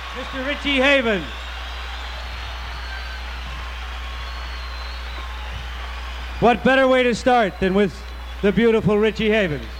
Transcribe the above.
Mr. Richie Havens. What better way to start than with the beautiful Richie Havens?